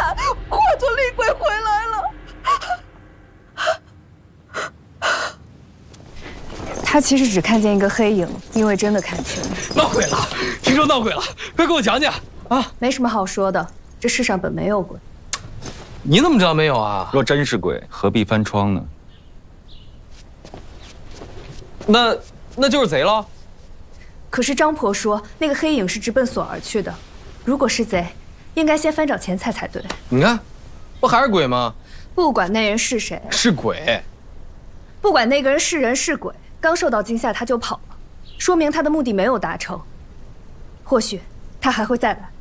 看，化作厉鬼回来了。他其实只看见一个黑影，因为真的看清了。 闹鬼了！听说闹鬼了，快给我讲讲啊！ 没什么好说的，这世上本没有鬼。 你怎么知道没有啊？ 若真是鬼，何必翻窗呢？ 那就是贼喽。 可是张婆说那个黑影是直奔锁而去的，如果是贼，应该先翻找钱财才对。 你看，不还是鬼吗？ 不管那人是谁， 是鬼。 不管那个人是人是鬼，刚受到惊吓他就跑了，说明他的目的没有达成。或许他还会再来。